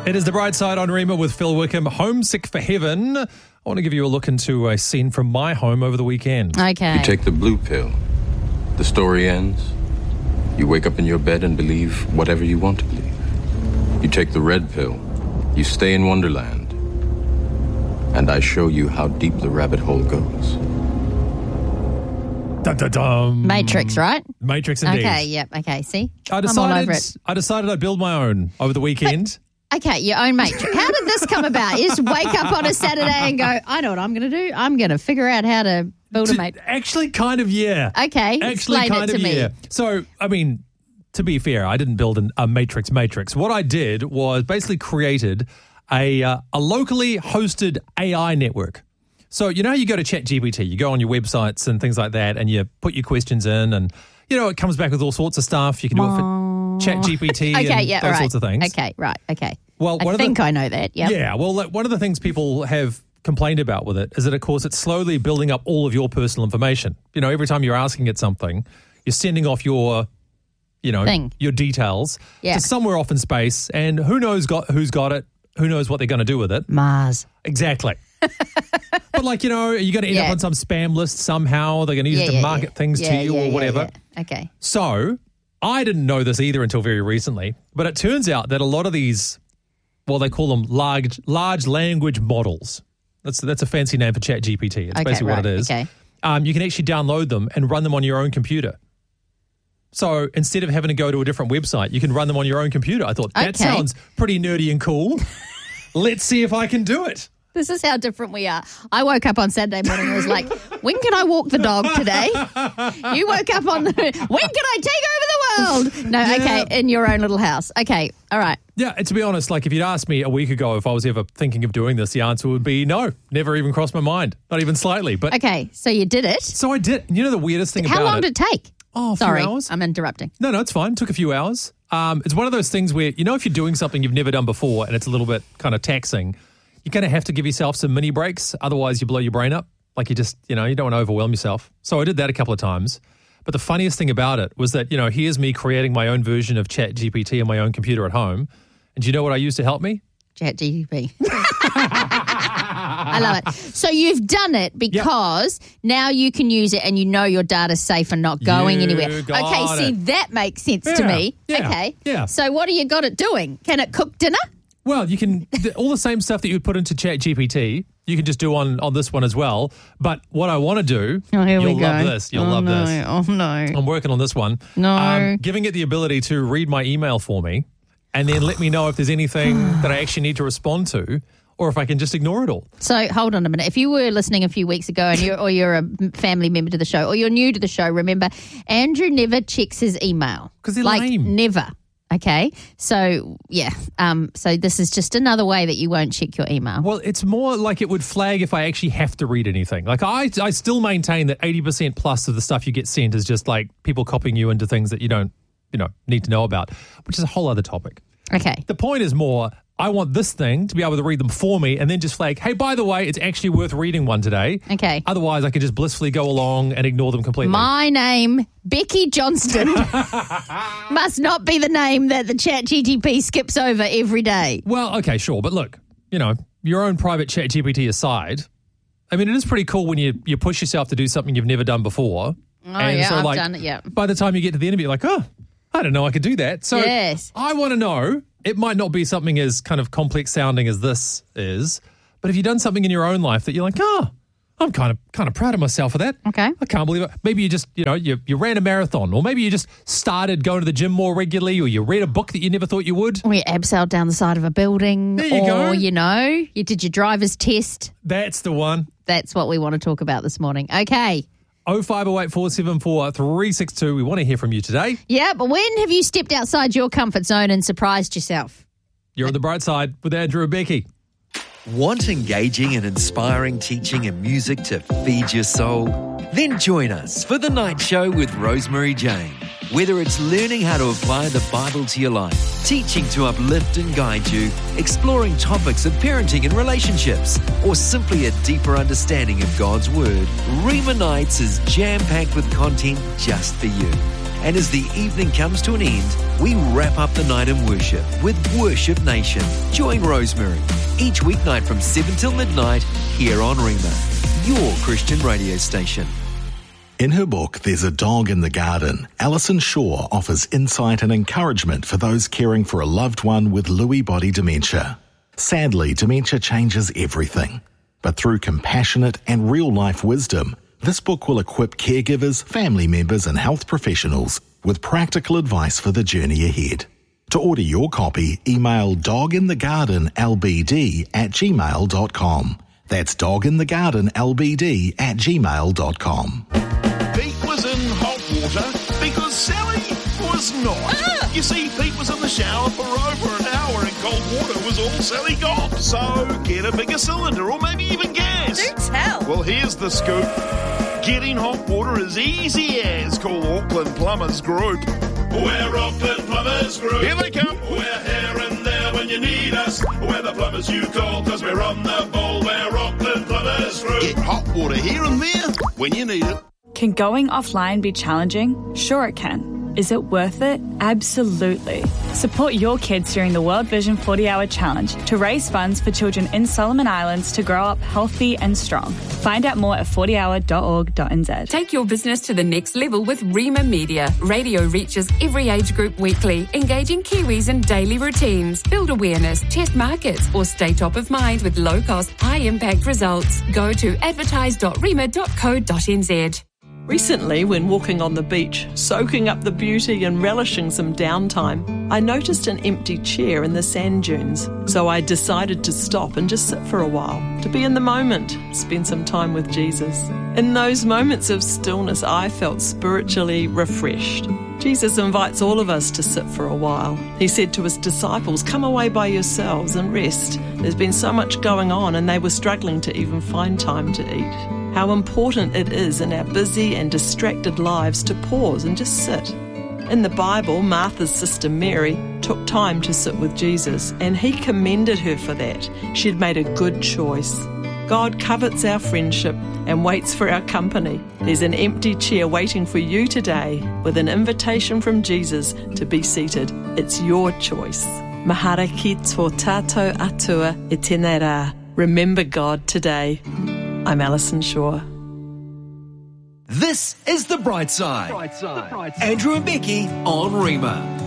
It is The Bright Side on Rima with Phil Wickham. Homesick for Heaven. I want to give you a look into a scene from my home over the weekend. Okay. You take the blue pill. The story ends. You wake up in your bed and believe whatever you want to believe. You take the red pill. You stay in Wonderland. And I show you how deep the rabbit hole goes. Dun, dun, dun. Matrix, right? Matrix indeed. Okay, yep. Okay, see? I I'm all over it. decided I'd build my own over the weekend. Okay, your own Matrix. How did this come about? You just wake up on a Saturday and go, I know what I'm going to do. I'm going to figure out how to build a Matrix. Actually, kind of, yeah. Okay, explain it to me. Yeah. So, I mean, to be fair, I didn't build a Matrix. What I did was basically created a locally hosted AI network. So, you know how you go to ChatGPT, you go on your websites and things like that, and you put your questions in, and, you know, it comes back with all sorts of stuff. You can do it for ChatGPT and those sorts of things. Okay, right, okay. Well, I know that, yeah. Yeah, well, one of the things people have complained about with it is that, of course, it's slowly building up all of your personal information. You know, every time you're asking it something, you're sending off your, your details to somewhere off in space, and who knows who's got it, who knows what they're going to do with it. Mars. Exactly. But, like, you're going to end up on some spam list somehow. They're going to use it to market things to you or whatever. Yeah. Okay. So I didn't know this either until very recently, but it turns out that a lot of these, well, they call them large language models. That's a fancy name for ChatGPT. It's basically what it is. Okay. You can actually download them and run them on your own computer. So instead of having to go to a different website, you can run them on your own computer. I thought, that sounds pretty nerdy and cool. Let's see if I can do it. This is how different we are. I woke up on Saturday morning and was like, when can I walk the dog today? You woke up on when can I take over the world? No, okay, in your own little house. Okay, all right. Yeah, and to be honest, like if you'd asked me a week ago if I was ever thinking of doing this, the answer would be no. Never even crossed my mind. Not even slightly. But okay, so you did it. So I did. You know the weirdest thing about it? How long did it take? Oh, a few hours. I'm interrupting. No, it's fine. It took a few hours. It's one of those things where, if you're doing something you've never done before and it's a little bit kind of taxing, you're going to have to give yourself some mini breaks. Otherwise, you blow your brain up. Like you just, you don't want to overwhelm yourself. So I did that a couple of times. But the funniest thing about it was that, here's me creating my own version of ChatGPT on my own computer at home. And do you know what I used to help me? ChatGPT. I love it. So you've done it because now you can use it and your data's safe and not going anywhere. Okay, see, that makes sense to me. Yeah, okay. Yeah. So what do you got it doing? Can it cook dinner? Well, you can, all the same stuff that you would put into ChatGPT, you can just do on this one as well. But what I want to do, you'll love this. You'll love this. Oh, no. I'm working on this one. No. Giving it the ability to read my email for me and then let me know if there's anything that I actually need to respond to or if I can just ignore it all. So hold on a minute. If you were listening a few weeks ago and you're a family member to the show or you're new to the show, remember, Andrew never checks his email. Because they're lame. Never. Okay, so so this is just another way that you won't check your email. Well, it's more like it would flag if I actually have to read anything. Like I still maintain that 80% plus of the stuff you get sent is just like people copying you into things that you don't, need to know about, which is a whole other topic. Okay. The point is more, I want this thing to be able to read them for me and then just flag, hey, by the way, it's actually worth reading one today. Okay. Otherwise, I could just blissfully go along and ignore them completely. My name, Becky Johnston, must not be the name that the ChatGPT skips over every day. Well, okay, sure. But look, your own private ChatGPT aside, I mean, it is pretty cool when you push yourself to do something you've never done before. Oh, and so, I've done it, yeah. By the time you get to the end of it, you're like, oh, I didn't know I could do that. So yes. I want to know, it might not be something as kind of complex sounding as this is, but have you done something in your own life that you're like, I'm kind of proud of myself for that. Okay. I can't believe it. Maybe you just, you ran a marathon, or maybe you just started going to the gym more regularly, or you read a book that you never thought you would. Or you abseiled down the side of a building. There you go. Or, you did your driver's test. That's the one. That's what we want to talk about this morning. Okay. 0508 474 362. We want to hear from you today. Yeah, but when have you stepped outside your comfort zone and surprised yourself? You're on The Bright Side with Andrew and Becky. Want engaging and inspiring teaching and music to feed your soul? Then join us for The Night Show with Rosemary Jane. Whether it's learning how to apply the Bible to your life, teaching to uplift and guide you, exploring topics of parenting and relationships, or simply a deeper understanding of God's Word, Rima Nights is jam-packed with content just for you. And as the evening comes to an end, we wrap up the night in worship with Worship Nation. Join Rosemary each weeknight from 7 till midnight here on Rima, your Christian radio station. In her book, There's a Dog in the Garden, Alison Shaw offers insight and encouragement for those caring for a loved one with Lewy body dementia. Sadly, dementia changes everything. But through compassionate and real-life wisdom, this book will equip caregivers, family members and health professionals with practical advice for the journey ahead. To order your copy, email doginthegardenlbd@gmail.com. That's doginthegardenlbd@gmail.com. Pete was in hot water because Sally was not. You see, Pete was in the shower for over an hour and cold water was all Sally got. So get a bigger cylinder or maybe even gas. Do tell. Well, here's the scoop. Getting hot water is easy as. Call Auckland Plumbers Group. We're Auckland Plumbers Group. Here they come. We're here and there when you need us. We're the plumbers you call because we're on the ball. We're Auckland Plumbers Group. Get hot water here and there when you need it. Can going offline be challenging? Sure it can. Is it worth it? Absolutely. Support your kids during the World Vision 40-Hour Challenge to raise funds for children in Solomon Islands to grow up healthy and strong. Find out more at 40hour.org.nz. Take your business to the next level with Rima Media. Radio reaches every age group weekly, engaging Kiwis in daily routines. Build awareness, test markets, or stay top of mind with low-cost, high-impact results. Go to advertise.rima.co.nz. Recently, when walking on the beach, soaking up the beauty and relishing some downtime, I noticed an empty chair in the sand dunes. So I decided to stop and just sit for a while, to be in the moment, spend some time with Jesus. In those moments of stillness, I felt spiritually refreshed. Jesus invites all of us to sit for a while. He said to his disciples, "Come away by yourselves and rest." There's been so much going on and they were struggling to even find time to eat. How important it is in our busy and distracted lives to pause and just sit. In the Bible, Martha's sister Mary took time to sit with Jesus, and he commended her for that. She'd made a good choice. God covets our friendship and waits for our company. There's an empty chair waiting for you today with an invitation from Jesus to be seated. It's your choice. Mahara ki tō tātou atua e tēnei rā. Remember God today. I'm Alison Shaw. This is The Bright Side. Andrew and Becky on Rima.